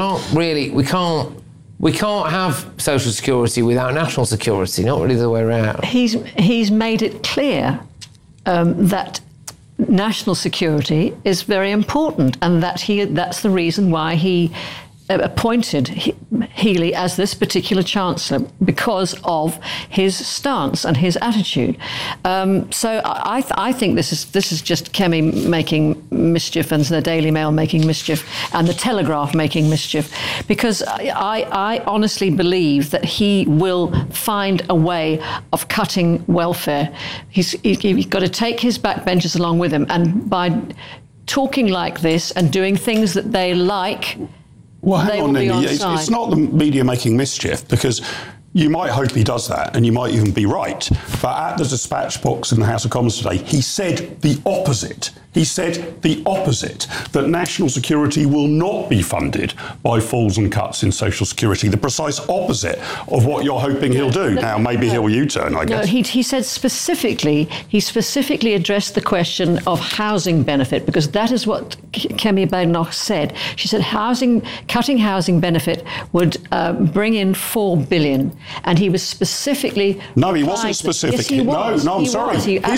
can't have social security without national security. Not really the way around. He's made it clear that national security is very important, and that's the reason why he appointed Healey as this particular Chancellor, because of his stance and his attitude. So I think this is just Kemi making mischief and the Daily Mail making mischief and the Telegraph making mischief, because I honestly believe that he will find a way of cutting welfare. He's got to take his backbenchers along with him, and by talking like this and doing things that they like, well, hang on, Nina. It's not the media making mischief, because you might hope he does that, and you might even be right. But at the dispatch box in the House of Commons today, he said the opposite. He said the opposite, that national security will not be funded by falls and cuts in social security, the precise opposite of what you're hoping he'll do. Now, maybe he'll U-turn, I guess. No, he said specifically addressed the question of housing benefit, because that is what Kemi Badenoch said. She said cutting housing benefit would bring in $4 billion. and he was specifically. No, he wasn't specific. Yes, he was. No, I'm sorry.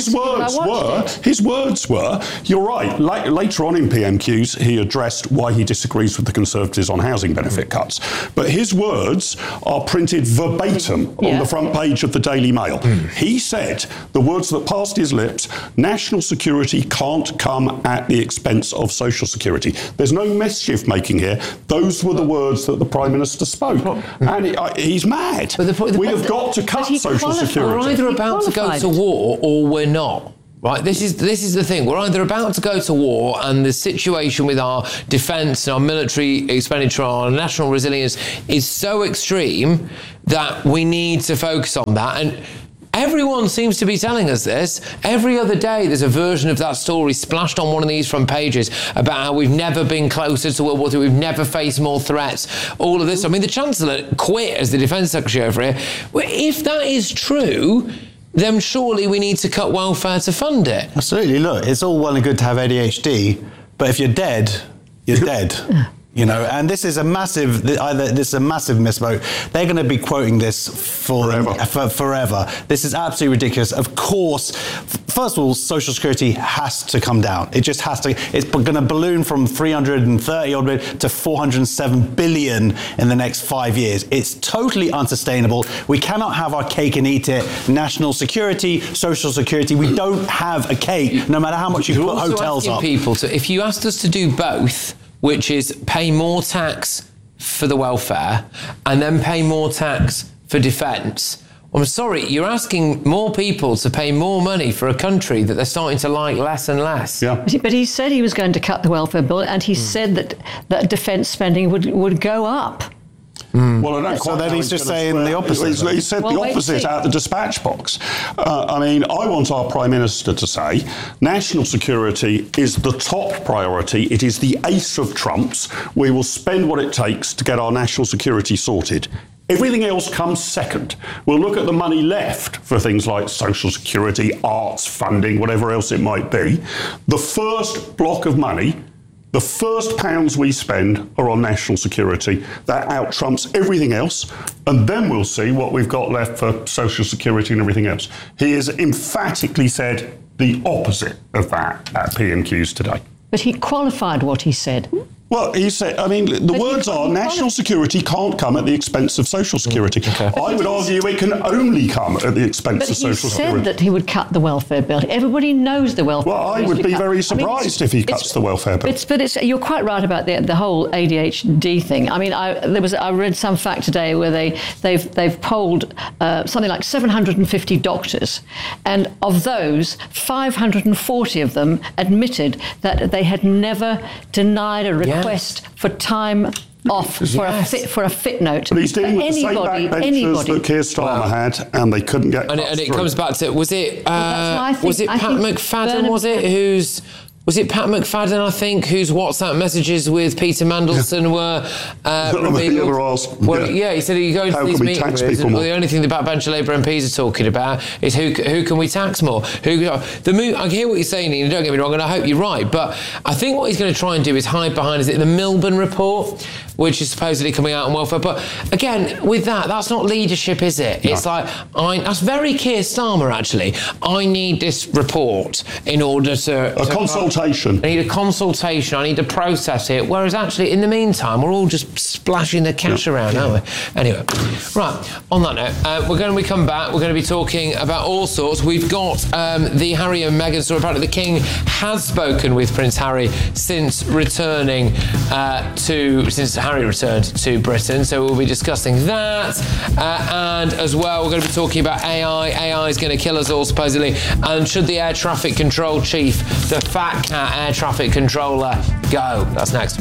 His words were. You're right. Later on in PMQs, he addressed why he disagrees with the Conservatives on housing benefit cuts. But his words are printed verbatim on the front page of the Daily Mail. He said the words that passed his lips: national security can't come at the expense of social security. There's no mischief making here. Those were the words that the Prime Minister spoke. And he's mad. We have got to cut social security. We're either about to go to war or we're not. Right, this is the thing. We're either about to go to war, and the situation with our defence and our military expenditure, our national resilience is so extreme that we need to focus on that. And everyone seems to be telling us this. Every other day there's a version of that story splashed on one of these front pages about how we've never been closer to World War II, we've never faced more threats, all of this. I mean, the Chancellor quit as the Defence Secretary over here. Well, if that is true, then surely we need to cut welfare to fund it. Absolutely. Look, it's all well and good to have ADHD, but if you're dead, you're dead. You know, and this is a massive misspoke. They're going to be quoting this forever. This is absolutely ridiculous. Of course, first of all, Social Security has to come down. It just has to. It's going to balloon from 330 odd billion to 407 billion in the next 5 years. It's totally unsustainable. We cannot have our cake and eat it. National security, Social Security. We don't have a cake, no matter how much you put hotels up. People to, if you asked us to do both, which is pay more tax for the welfare and then pay more tax for defence. I'm sorry, you're asking more people to pay more money for a country that they're starting to like less and less. Yeah. But he said he was going to cut the welfare bill, and he said that defence spending would go up. Well, I don't so then he's just saying the opposite. He said the opposite out the dispatch box. I mean, I want our Prime Minister to say national security is the top priority. It is the ace of trumps. We will spend what it takes to get our national security sorted. Everything else comes second. We'll look at the money left for things like social security, arts funding, whatever else it might be. The first block of money, the first pounds we spend are on national security. That out-trumps everything else, and then we'll see what we've got left for social security and everything else. He has emphatically said the opposite of that at PMQs today. But he qualified what he said. Well, he said, I mean, the words are national security can't come at the expense of social security. I would argue it can only come at the expense of social security. He said that he would cut the welfare bill. Everybody knows the welfare bill. Well, I would be very surprised if he cuts the welfare bill. You're quite right about the whole ADHD thing. I mean, I read some fact today where they've polled something like 750 doctors, and of those, 540 of them admitted that they had never denied a request for time off for a fit note. But he's dealing with the same backbenchers that Keir Starmer had, and they couldn't get. And it comes back to was it Pat McFadden? Was it Pat McFadden, I think, whose WhatsApp messages with Peter Mandelson were revealed? Yeah, he said, you go into these meetings, the only thing the backbencher Labour MPs are talking about is who can we tax more? I hear what you're saying, Ian, don't get me wrong, and I hope you're right, but I think what he's going to try and do is hide behind, is it the Milburn report, which is supposedly coming out on welfare? But again, with that's not leadership, is it? No. It's like, that's very Keir Starmer, actually. I need this report in order to... A consultation. I need a consultation. I need to process it. Whereas actually, in the meantime, we're all just splashing the cash around, aren't we? Anyway, right, on that note, we're going to come back. We're going to be talking about all sorts. We've got the Harry and Meghan story. Apparently, the King has spoken with Prince Harry since Harry returned to Britain. So we'll be discussing that. And as well, we're going to be talking about AI. AI is going to kill us all, supposedly. And should the air traffic control chief, the Fat Cat air traffic controller, go? That's next.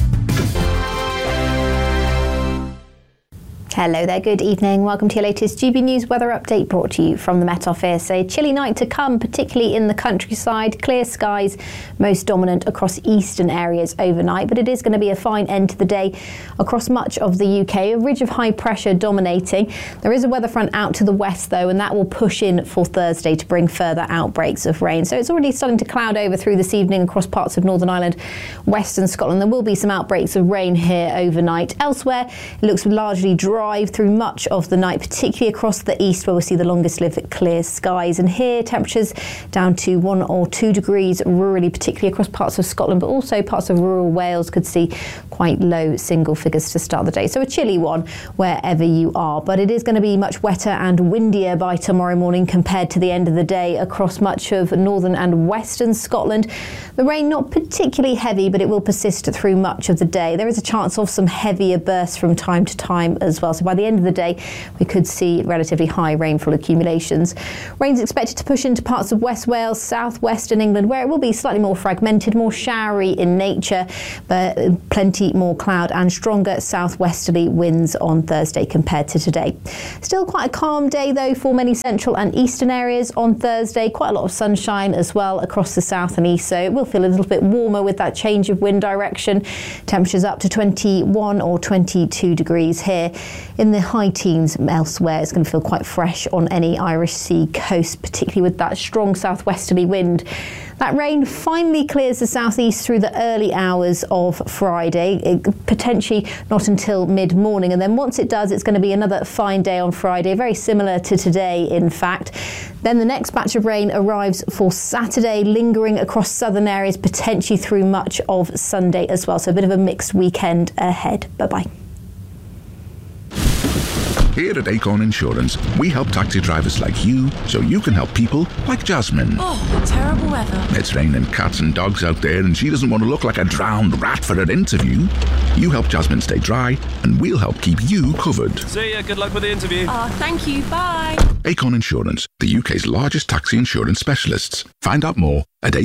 Hello there, good evening. Welcome to your latest GB News weather update, brought to you from the Met Office. A chilly night to come, particularly in the countryside. Clear skies, most dominant across eastern areas overnight, but it is going to be a fine end to the day across much of the UK. A ridge of high pressure dominating. There is a weather front out to the west, though, and that will push in for Thursday to bring further outbreaks of rain. So it's already starting to cloud over through this evening across parts of Northern Ireland, western Scotland. There will be some outbreaks of rain here overnight. Elsewhere, it looks largely dry arrive through much of the night, particularly across the east where we'll see the longest-lived clear skies. And here, temperatures down to 1 or 2 degrees rurally, particularly across parts of Scotland, but also parts of rural Wales could see quite low single figures to start the day. So a chilly one wherever you are. But it is going to be much wetter and windier by tomorrow morning compared to the end of the day across much of northern and western Scotland. The rain not particularly heavy, but it will persist through much of the day. There is a chance of some heavier bursts from time to time as well. So by the end of the day, we could see relatively high rainfall accumulations. Rain's expected to push into parts of West Wales, southwestern England, where it will be slightly more fragmented, more showery in nature, but plenty more cloud and stronger southwesterly winds on Thursday compared to today. Still quite a calm day though for many central and eastern areas on Thursday. Quite a lot of sunshine as well across the south and east, so it will feel a little bit warmer with that change of wind direction. Temperatures up to 21 or 22 degrees here. In the high teens elsewhere, it's going to feel quite fresh on any Irish Sea coast, particularly with that strong southwesterly wind. That rain finally clears the southeast through the early hours of Friday, potentially not until mid-morning. And then once it does, it's going to be another fine day on Friday, very similar to today, in fact. Then the next batch of rain arrives for Saturday, lingering across southern areas, potentially through much of Sunday as well. So a bit of a mixed weekend ahead. Bye-bye. Here at Acorn Insurance, we help taxi drivers like you so you can help people like Jasmine. Oh, terrible weather. It's raining cats and dogs out there and she doesn't want to look like a drowned rat for her interview. You help Jasmine stay dry and we'll help keep you covered. See ya, good luck with the interview. Oh, thank you, bye. Acorn Insurance, the UK's largest taxi insurance specialists. Find out more at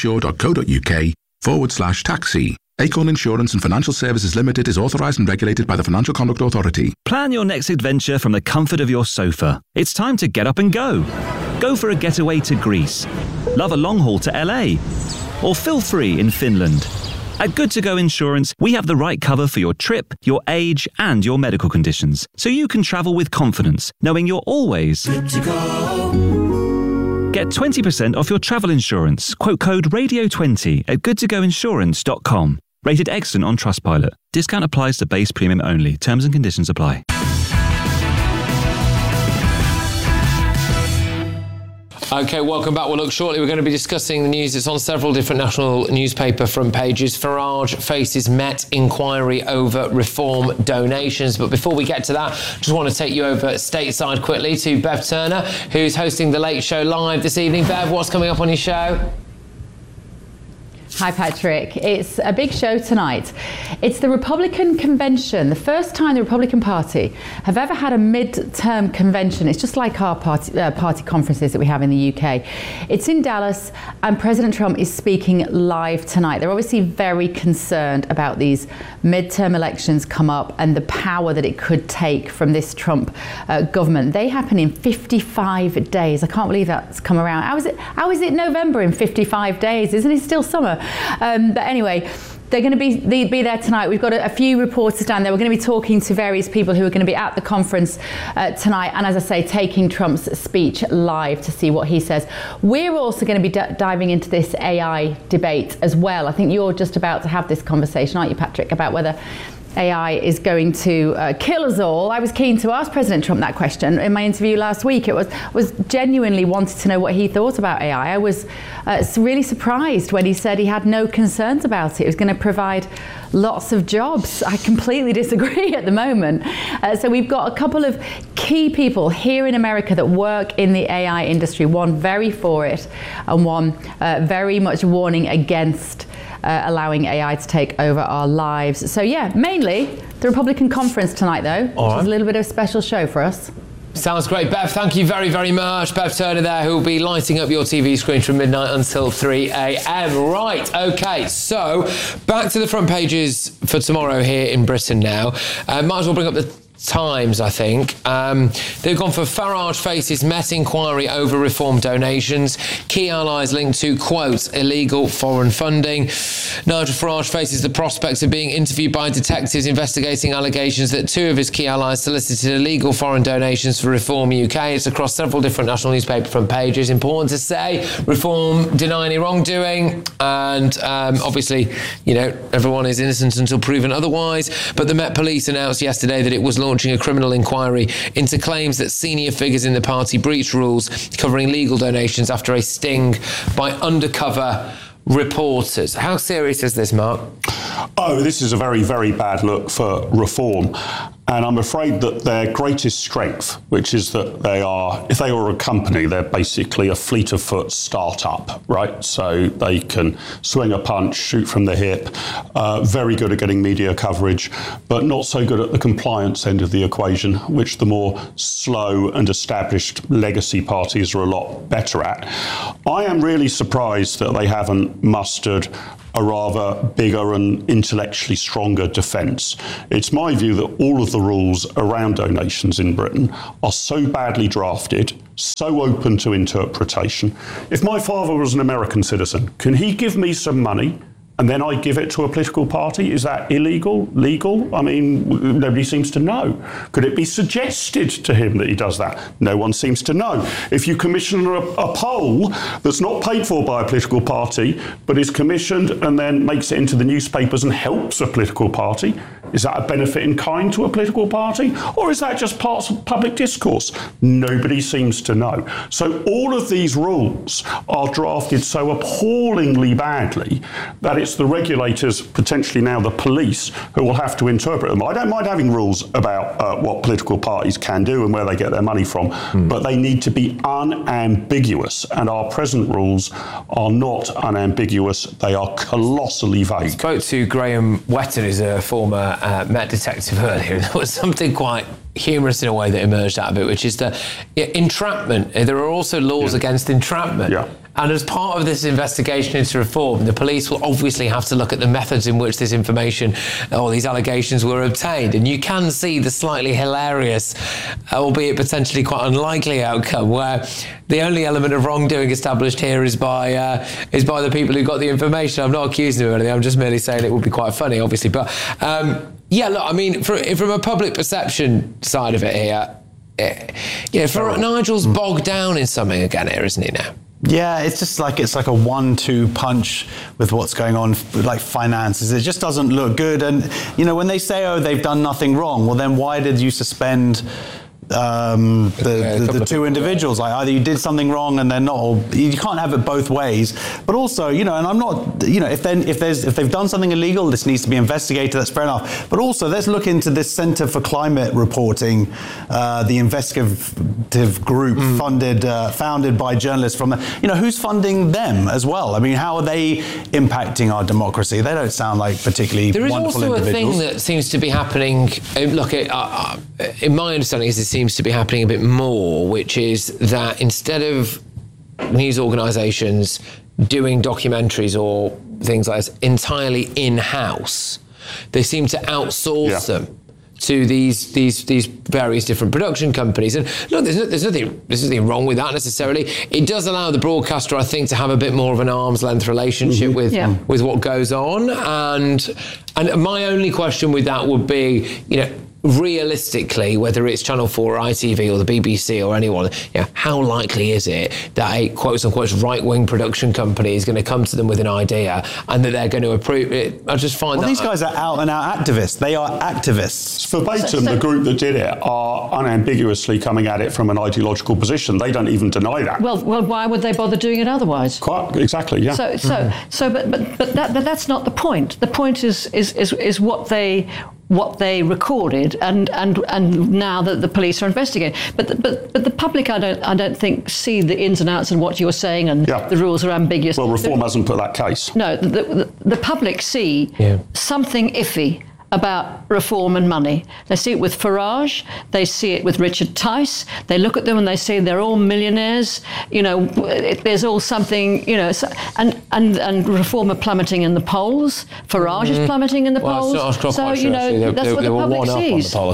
acorninsure.co.uk/taxi. Acorn Insurance and Financial Services Limited is authorised and regulated by the Financial Conduct Authority. Plan your next adventure from the comfort of your sofa. It's time to get up and go. Go for a getaway to Greece. Love a long haul to LA. Or feel free in Finland. At Good To Go Insurance, we have the right cover for your trip, your age, and your medical conditions, so you can travel with confidence, knowing you're always good to go. Get 20% off your travel insurance. Quote code RADIO20 at goodtogoinsurance.com. Rated excellent on Trustpilot. Discount applies to base premium only. Terms and conditions apply. OK, welcome back. Well, look, shortly we're going to be discussing the news that's on several different national newspaper front pages. Farage faces Met inquiry over reform donations. But before we get to that, just want to take you over stateside quickly to Bev Turner, who's hosting The Late Show live this evening. Bev, what's coming up on your show? Hi, Patrick. It's a big show tonight. It's the Republican convention, the first time the Republican Party have ever had a mid-term convention. It's just like our party conferences that we have in the UK. It's in Dallas, and President Trump is speaking live tonight. They're obviously very concerned about these mid-term elections come up and the power that it could take from this Trump government. They happen in 55 days. I can't believe that's come around. How is it November in 55 days? Isn't it still summer? But anyway, they're going to be there tonight. We've got a few reporters down there. We're going to be talking to various people who are going to be at the conference tonight. And as I say, taking Trump's speech live to see what he says. We're also going to be diving into this AI debate as well. I think you're just about to have this conversation, aren't you, Patrick, about whether AI is going to kill us all. I was keen to ask President Trump that question in my interview last week. It was genuinely wanted to know what he thought about AI. I was really surprised when he said he had no concerns about it. It was going to provide lots of jobs. I completely disagree at the moment. So we've got a couple of key people here in America that work in the AI industry, one very for it and one very much warning against allowing AI to take over our lives. So yeah, mainly the Republican conference tonight though, which is a little bit of a special show for us. Sounds great. Bev, thank you very, very much. Bev Turner there, who will be lighting up your TV screen from midnight until 3 a.m. Right, OK, so back to the front pages for tomorrow here in Britain now. Might as well bring up the Times, I think. They've gone for Farage faces Met inquiry over reform donations. Key allies linked to, quote, illegal foreign funding. Nigel Farage faces the prospect of being interviewed by detectives investigating allegations that two of his key allies solicited illegal foreign donations for Reform UK. It's across several different national newspaper front pages. Important to say, Reform deny any wrongdoing, and obviously, you know, everyone is innocent until proven otherwise. But the Met Police announced yesterday that it was launching a criminal inquiry into claims that senior figures in the party breached rules covering legal donations after a sting by undercover reporters. How serious is this, Mark? Oh, this is a very, very bad look for reform. And I'm afraid that their greatest strength, which is that they are, if they were a company, they're basically a fleet of foot startup, right? So they can swing a punch, shoot from the hip, very good at getting media coverage, but not so good at the compliance end of the equation, which the more slow and established legacy parties are a lot better at. I am really surprised that they haven't mustered a rather bigger and intellectually stronger defence. It's my view that all of the rules around donations in Britain are so badly drafted, so open to interpretation. If my father was an American citizen, can he give me some money and then I give it to a political party? Is that illegal? Legal? I mean, nobody seems to know. Could it be suggested to him that he does that? No one seems to know. If you commission a poll that's not paid for by a political party, but is commissioned and then makes it into the newspapers and helps a political party, is that a benefit in kind to a political party? Or is that just parts of public discourse? Nobody seems to know. So all of these rules are drafted so appallingly badly that it's the regulators, potentially now the police, who will have to interpret them. I don't mind having rules about what political parties can do and where they get their money from, but they need to be unambiguous. And our present rules are not unambiguous. They are colossally vague. I spoke to Graham Wetton, who's a former Met detective earlier. There was something quite humorous in a way that emerged out of it, which is the entrapment. There are also laws against entrapment. And as part of this investigation into reform, the police will obviously have to look at the methods in which this information or these allegations were obtained. And you can see the slightly hilarious, albeit potentially quite unlikely outcome, where the only element of wrongdoing established here is by the people who got the information. I'm not accusing them of anything. I'm just merely saying it would be quite funny, obviously. But yeah, look, I mean, from a public perception side of it here, Nigel's bogged down in something again here, isn't he now? Yeah, it's just like it's like a 1-2 punch with what's going on, like finances. It just doesn't look good. And you know, when they say, "Oh, they've done nothing wrong," well, then why did you suspend the two individuals? Like, either you did something wrong and they're not, or you can't have it both ways. But also, you know, and I'm not, you know, if they've done something illegal, this needs to be investigated. That's fair enough. But also, let's look into this Centre for Climate Reporting, the investigative group founded by journalists from, you know, who's funding them as well? I mean, how are they impacting our democracy? They don't sound like particularly wonderful individuals. There is also a thing that seems to be happening. Look, in my understanding, is it seems to be happening a bit more, which is that instead of news organisations doing documentaries or things like this entirely in-house, they seem to outsource them to these various different production companies. And look, there's nothing wrong with that necessarily. It does allow the broadcaster, I think, to have a bit more of an arm's length relationship with what goes on. And my only question with that would be, you know, realistically, whether it's Channel 4 or ITV or the BBC or anyone, you know, how likely is it that a quote-unquote right-wing production company is going to come to them with an idea and that they're going to approve it? I just find these guys are out-and-out activists. They are activists. Verbatim, the group that did it are unambiguously coming at it from an ideological position. They don't even deny that. Well, why would they bother doing it otherwise? Quite exactly, yeah. But that's not the point. The point is what they recorded, and now that the police are investigating. But the public, I don't think, see the ins and outs and what you're saying, and the rules are ambiguous. Well, reform hasn't put that case. No, the public see something iffy about reform and money. They see it with Farage, they see it with Richard Tice, they look at them and they say they're all millionaires, you know, there's all something, you know, and reform are plummeting in the polls, Farage is plummeting in the polls, so, you know, that's what the public sees. The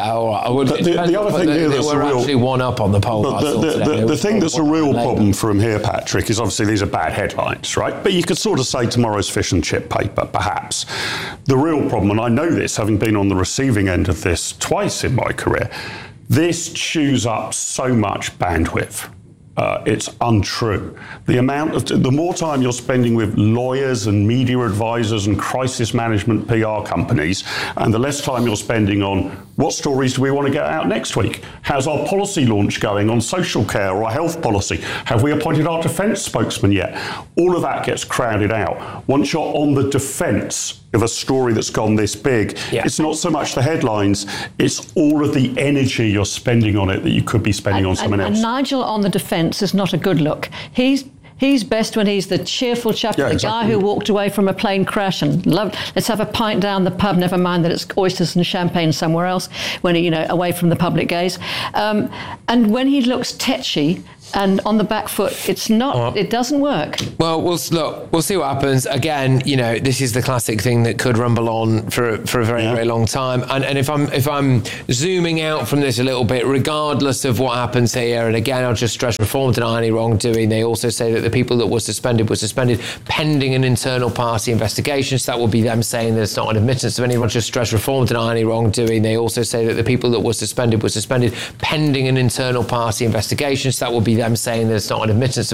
other thing here that's actually one up on the poll. The thing that's a real problem from here, Patrick, is obviously these are bad headlines, right? But you could sort of say tomorrow's fish and chip paper, perhaps. The real problem, and I know this, having been on the receiving end of this twice in my career, this chews up so much bandwidth. it's untrue. The more time you're spending with lawyers and media advisors and crisis management PR companies, and the less time you're spending on what stories do we want to get out next week? How's our policy launch going on social care or health policy? Have we appointed our defence spokesman yet? All of that gets crowded out. Once you're on the defence of a story that's gone this big, it's not so much the headlines, it's all of the energy you're spending on it that you could be spending on someone else. And Nigel on the defence is not a good look. He's best when he's the cheerful chap, the guy who walked away from a plane crash and loved, let's have a pint down the pub, never mind that it's oysters and champagne somewhere else, when he, away from the public gaze. And when he looks tetchy and on the back foot, it's not, it doesn't work. Well, we'll see what happens. Again, this is the classic thing that could rumble on for a very, very long time. And if I'm zooming out from this a little bit, regardless of what happens here, and again, I'll just stress reform deny any wrongdoing. They also say that the people that were suspended pending an internal party investigation. So that will be them saying there's not an admittance of anyone. Just stress reform deny any wrongdoing. They also say that the people that were suspended pending an internal party investigation. So that will be them saying there's not an admittance of